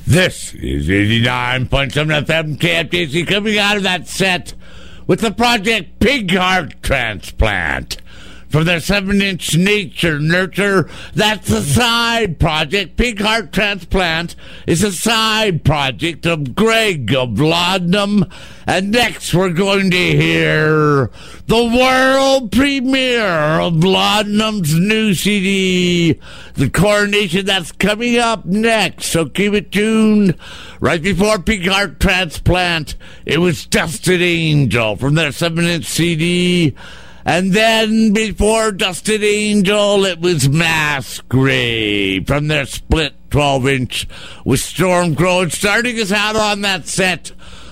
This is 89.7 FM KFJC coming out of that set with the project Pig Heart Transplant. From their 7-inch Nature Nurture, that's a side project. Pig Heart Transplant is a side project of Greg of Laudanum. And next we're going to hear the world premiere of Laudanum's new CD, The Coronation. That's coming up next, so keep it tuned. Right before Pig Heart Transplant, it was Dusted Angel from their 7-inch CD. And then before Dusted Angel, it was Mass Grave from their split 12-inch with Stormcrow. Starting us out on that set,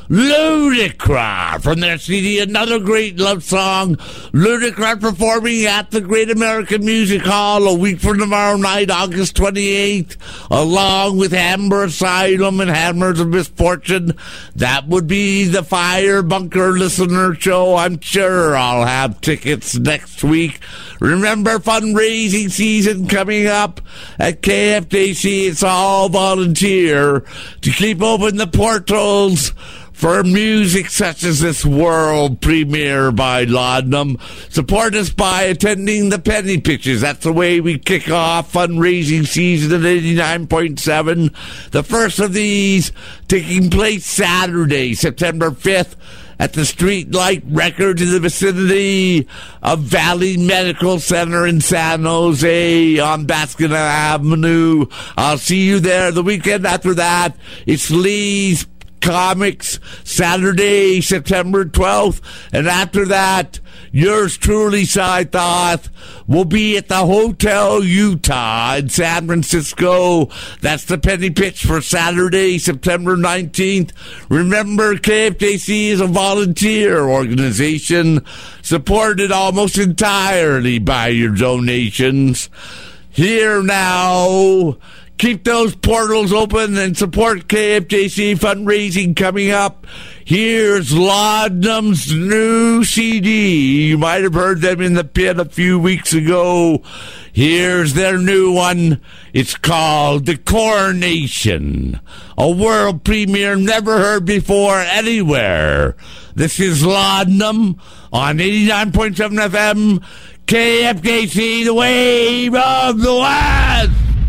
Ludacris from their CD, another great love song. Ludacris performing at the Great American Music Hall a week from tomorrow night, August 28th, along with Hammer Asylum and Hammers of Misfortune. That would be the Fire Bunker Listener Show. I'm sure I'll have tickets next week. Remember, fundraising season coming up at KFJC. It's all volunteer to keep open the portals for music such as this world premiere by Laudanum. Support us by attending the Penny Pitches. That's the way we kick off fundraising season at 89.7. The first of these taking place Saturday, September 5th, at the Streetlight Records in the vicinity of Valley Medical Center in San Jose on Baskin Avenue. I'll see you there. The weekend after that, it's Lee's Comics, Saturday, September 12th. And after that, yours truly, Cy Thoth, will be at the Hotel Utah in San Francisco. That's the Penny Pitch for Saturday, September 19th. Remember, KFJC is a volunteer organization supported almost entirely by your donations. Here now, keep those portals open and support KFJC fundraising coming up. Here's Laudanum's new CD. You might have heard them in the pit a few weeks ago. Here's their new one. It's called The Coronation, a world premiere never heard before anywhere. This is Laudanum on 89.7 FM, KFJC, the Wave of the West.